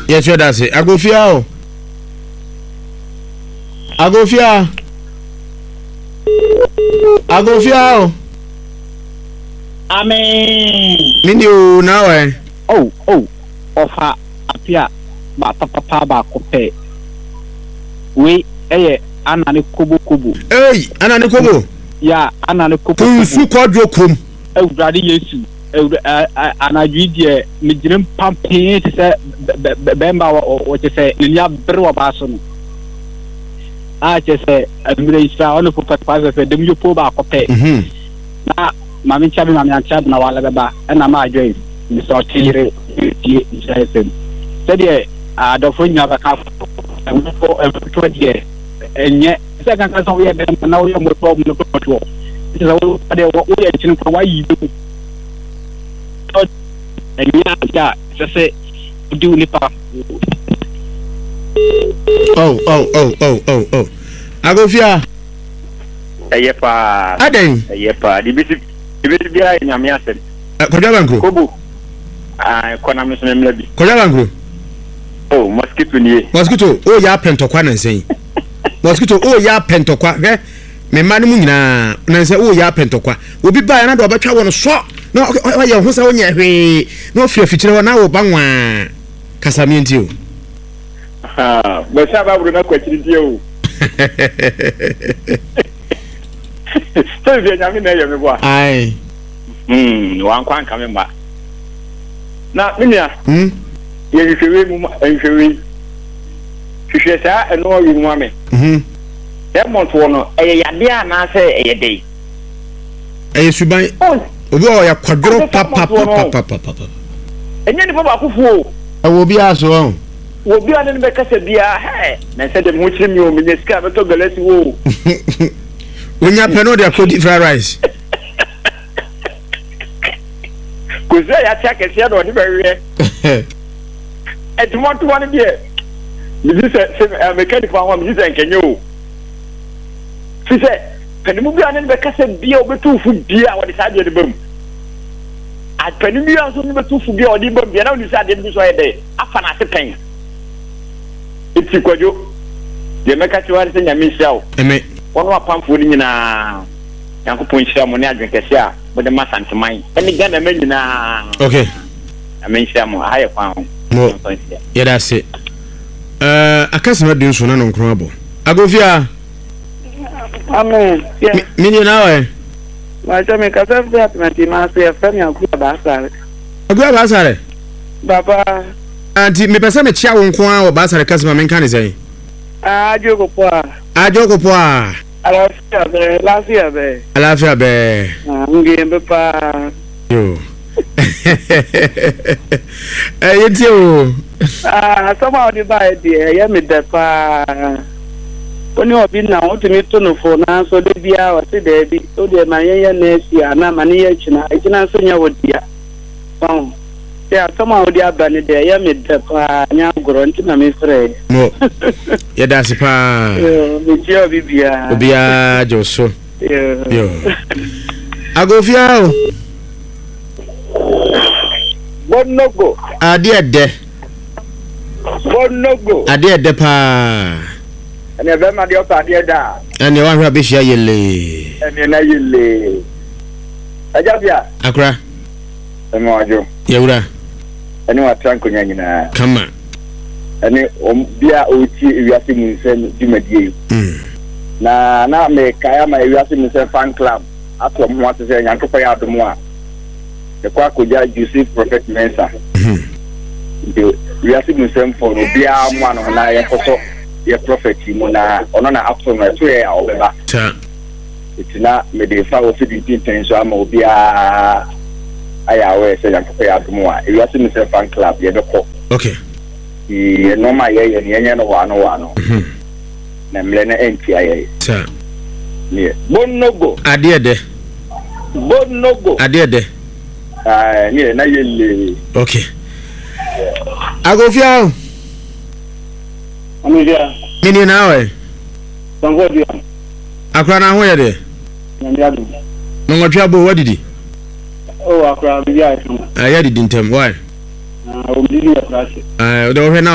Yes, you that's it. Agofia. Agofia. Agofia. Amen. Mini o now eh. Oh, ofa apia ba papa ba kope. We anane kubu. Hey, anane kubu. Ya, anane kubu. Tunsu kwadwo kom. Ewurade Yesu. Anadwi die migirim pampe te se bemba o te se nya berwa ba so no. A te se amire Isra ono papa se dem yo po ba kope. Na mami chabi na wala beba na ma adwen mi so tire tie Israel. Se de adofo nya ba ka to die enye se kan kan so ye be na wo mo to mo to. Se wo de wo ye chin ko wa yi do. Enya ja se do ni pa. Oh. Agofia. Ayepa. Aden. Ayepa. Dibisi bia nyame asem. Kodwa bankro. Kobu. Kona me so me mlabi. Kodwa bankro. Oh, mosquito ni. Mosquito, oh ya pentokwa na nsen. Mosquito, oh ya pentokwa. Hwe. Me ma ne mu nyina na nse oh ya pentokwa. Obi ba ya na do obetwa won so. No, oya ho sa onya hwe. No fia fikyire won na wo banwa. Kasamienti o. Ba sha ba buru na kwachiri die o. Sɛ nyame na yɛ me boa. Ai. Wan kwan ka me ma. Na minia. Ye hwehwe mu hwehwe. Hwehwe sa eno wi mu ame. Demont wono eye yade ana sɛ eye dei. Eye suban. Obi o ya kwadro papa. Enye ni baba kufu. Awo bi aso. Wo bi ane be kasa bia he. Na sɛ dem ho kyiri mi o me nyeska be to galasi wo. Onya peno de akodi fried rice. Kuze ya tia kesi ya do ni bewe. Edmonton one bia. Mi say mechanic fa ho mi say nkenye o. Fi say penimu bia ne be kasa bia obetu fu bia wo de sa bia de bam. A penimu bia so ni betu fu bia o de bam bia na ni sa de bi so ye de afa na se pen. Iti kwajo. Ye meka chiwa se nyame hia o. Eme Ono apamfo ni nyina Yankopon hia mo ne adwenkese a mo de masanteman eni Ghana ma nyina. Okay. Amen hia mo aye kwan. No. Yeah, that's it. Akasema de nso na no nkron abo. Agofia. Amen. Yeah. Mini na we. Ma jame ka se fiat ma ti ma se fa mi agua ba sare. Agua ba sare. Baba. Anti me pesa me chia wo nkon a wo ba sare kasema me nka ne sei. Ajogo po a. Alafia be. Ngembe pa. Yo. Yeti o. Sama odi ba e die ya me de pa. Oni obi na o timi to no fo na so de bia o se de bi o de ma ye na esi ana ma ne ye china so nya wodia. Ya sama odi abane de ya me de pa nya goro nti na me frɛ. No. Ya da se pa. Me tia bibia. Obia Joso. Yo. Agofia o. Bonogo. Ade de. Bonogo. Ade de pa. Ene be ma de o pa de da. Ene wa hwa be hia yele. Ene na yele. Ajabia. Akra. Ene wajo. Yewura. Ene wa tranko nyanyina. Kama. Ene bia o ti ewiase mu nsem dimadie. Na me kaya ma ewiase mu nsem fan club. Ato mo ate se Nyankopon ya adomo a. E kwa koja Joseph Prophet Mensa. Ewiase mu nsem for bia mo ano na ye koso ye prophet mu na ono na ato na to ye a obeba. Ta. Itina me de fa o fi di tenso ama obia aya we se Nyankopon ya adomo a ewiase mu nsem fan club ye doko. Okay. No ma ye nye no wano. Na mle na enti aye. Ta. Ne. Bonogo. Ade de. Bonogo. Ade de. Ne na yele. Okay. Agofia. Amedia. Mini na we. Sango dia. Akra na ho ye de. Nyamiadu. No ngotwa bo wadidi. Oh akra bia. Ya didi ntem why? O didi akra. Do we na